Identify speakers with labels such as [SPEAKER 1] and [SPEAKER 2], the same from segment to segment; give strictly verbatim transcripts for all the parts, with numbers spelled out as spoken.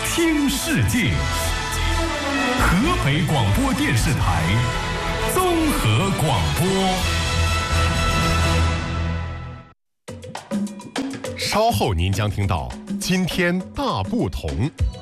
[SPEAKER 1] 听世界，河北广播电视台综合广播。稍后您将听到今天大不同。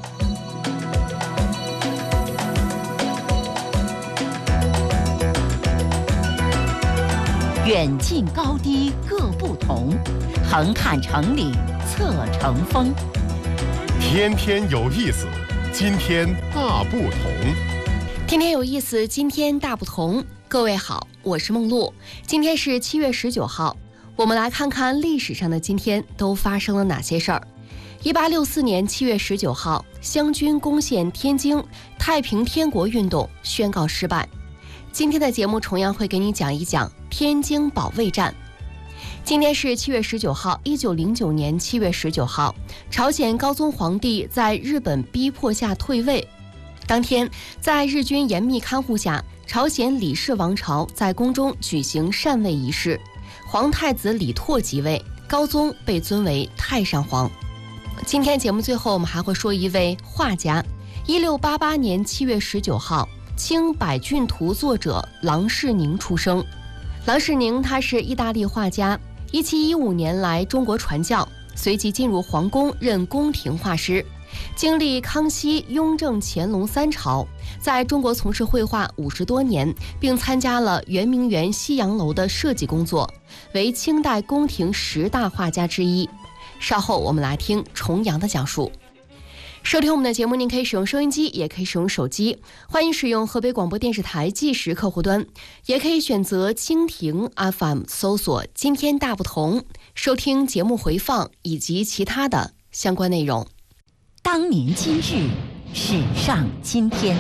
[SPEAKER 2] 远近高低各不同，横看成岭侧成峰。
[SPEAKER 1] 天天有意思，今天大不同。
[SPEAKER 3] 天天有意思，今天大不同。各位好，我是梦露。今天是七月十九号，我们来看看历史上的今天都发生了哪些事儿。一八六四年七月十九号，湘军攻陷天津，太平天国运动宣告失败。今天的节目同样会给你讲一讲天津保卫战。今天是七月十九号，一九零九年七月十九号，朝鲜高宗皇帝在日本逼迫下退位。当天，在日军严密看护下，朝鲜李氏王朝在宫中举行禅位仪式，皇太子李拓即位，高宗被尊为太上皇。今天节目最后我们还会说一位画家。一六八八年七月十九号，清百骏图作者郎世宁出生。郎世宁他是意大利画家，一七一五年来中国传教，随即进入皇宫任宫廷画师，经历康熙、雍正、乾隆三朝，在中国从事绘画五十多年，并参加了圆明园西洋楼的设计工作，为清代宫廷十大画家之一。稍后我们来听重阳的讲述。收听我们的节目，您可以使用收音机，也可以使用手机，欢迎使用河北广播电视台计时客户端，也可以选择蜻蜓 F M 搜索今天大不同，收听节目回放以及其他的相关内容。
[SPEAKER 2] 当年今日，史上今天。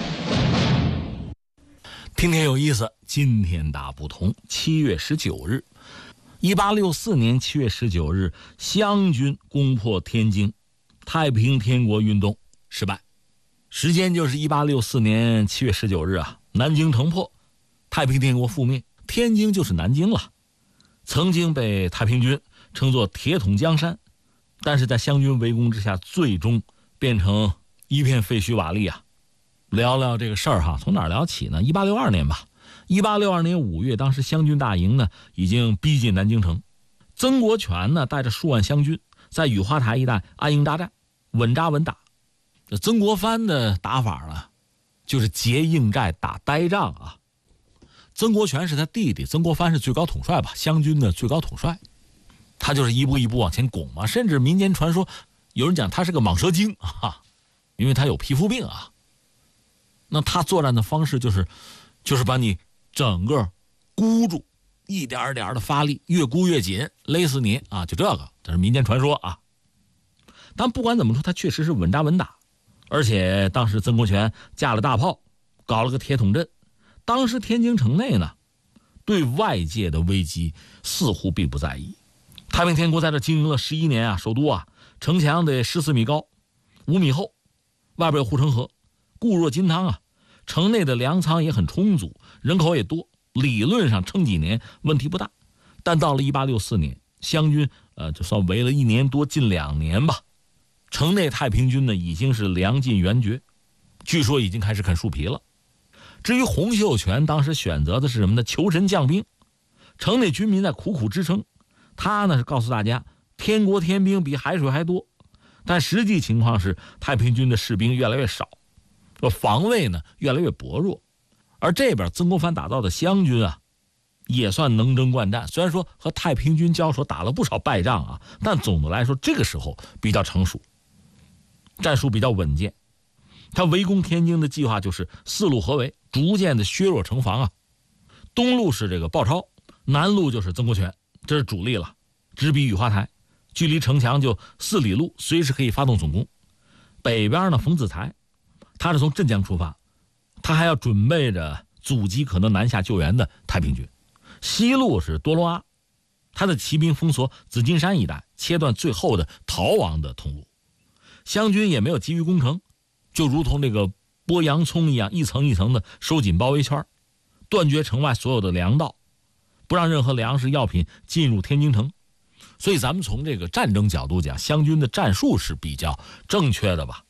[SPEAKER 4] 听天有意思，今天大不同。七月十九日，一八六四年七月十九日，湘军攻破天津，太平天国运动失败。时间就是一八六四年七月十九日啊，南京城破，太平天国覆灭，天津就是南京了。曾经被太平军称作铁桶江山，但是在湘军围攻之下，最终变成一片废墟瓦砾啊。聊聊这个事儿哈，从哪儿聊起呢？一八六二年吧。一八六二年五月，当时湘军大营呢已经逼近南京城，曾国荃呢带着数万湘军在雨花台一带安营扎寨，稳扎稳打。曾国藩的打法呢，就是结硬寨打呆仗啊。曾国荃是他弟弟，曾国藩是最高统帅吧，湘军的最高统帅，他就是一步一步往前拱嘛。甚至民间传说，有人讲他是个蟒蛇精啊，因为他有皮肤病啊。那他作战的方式就是，就是把你整个箍住，一点点的发力，越箍越紧，勒死你啊！就这个，这是民间传说啊。但不管怎么说，他确实是稳扎稳打，而且当时曾国荃架了大炮，搞了个铁桶阵。当时天津城内呢，对外界的危机似乎并不在意。太平天国在这经营了十一年啊，首都啊，城墙得十四米高，五米厚，外边有护城河，固若金汤啊。城内的粮仓也很充足，人口也多，理论上撑几年问题不大。但到了一八六四年，湘军呃就算围了一年多，近两年吧，城内太平军呢已经是粮尽援绝，据说已经开始啃树皮了。至于洪秀全当时选择的是什么呢？求神降兵。城内军民在苦苦支撑，他呢是告诉大家，天国天兵比海水还多，但实际情况是太平军的士兵越来越少，防卫呢越来越薄弱。而这边曾国藩打造的湘军啊，也算能征惯战，虽然说和太平军交手打了不少败仗啊，但总的来说这个时候比较成熟，战术比较稳健。他围攻天津的计划就是四路合围，逐渐的削弱城防啊。东路是这个鲍超，南路就是曾国荃，这是主力了，直逼雨花台，距离城墙就四里路，随时可以发动总攻。北边呢，冯子材，他是从镇江出发，他还要准备着阻击可能南下救援的太平军。西路是多罗阿，他的骑兵封锁紫金山一带，切断最后的逃亡的通路。湘军也没有急于攻城，就如同这个剥洋葱一样，一层一层的收紧包围圈，断绝城外所有的粮道，不让任何粮食药品进入天津城。所以咱们从这个战争角度讲，湘军的战术是比较正确的吧。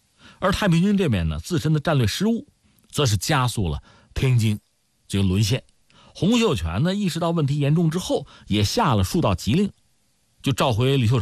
[SPEAKER 4] 而太平军这边呢，自身的战略失误，则是加速了天津这个沦陷。洪秀全呢，意识到问题严重之后，也下了数道急令，就召回李秀成。